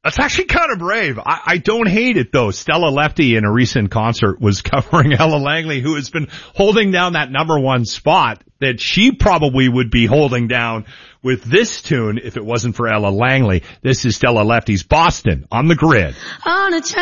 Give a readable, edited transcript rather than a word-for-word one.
That's actually kind of brave. I don't hate it, though. Stella Lefty in a recent concert was covering Ella Langley, who has been holding down that number one spot that she probably would be holding down with this tune if it wasn't for Ella Langley. This is Stella Lefty's Boston on the Grid. On a